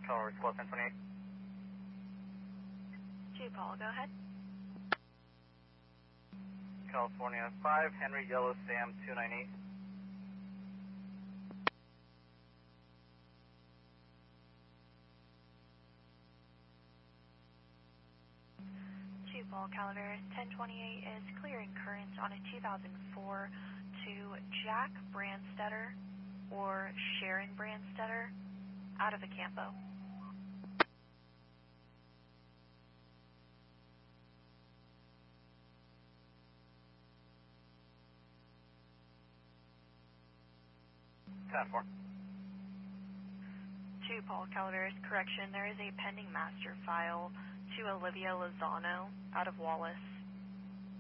Calaveras Plus 1028. 2 Paul, go ahead. California 5, Henry Yellow Sam 298. 2 Paul, Calaveras 1028 is clearing current on a 2004 to Jack Brandstetter or Sharon Brandstetter out of the Campo. Four. 2 Paul, Calaveras, correction, there is a pending master file to Olivia Lozano out of Wallace.